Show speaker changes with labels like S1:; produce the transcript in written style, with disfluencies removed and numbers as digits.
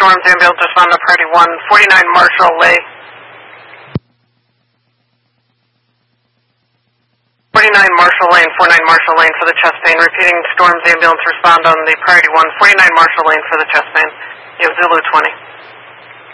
S1: Storms ambulance respond to priority 1, 49 Marshall Lane. 49 Marshall Lane, 49 Marshall Lane for the chest pain. Repeating, Storms ambulance respond on the priority 1, 49 Marshall Lane for the chest pain. You have Zulu 20.